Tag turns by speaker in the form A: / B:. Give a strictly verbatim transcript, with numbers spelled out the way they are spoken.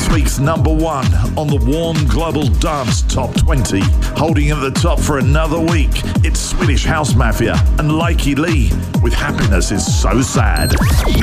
A: week's number one on the Warm Global Dance Top twenty. Holding at the top for another week, it's Swedish House Mafia and Likey Lee with Happiness Is So Sad.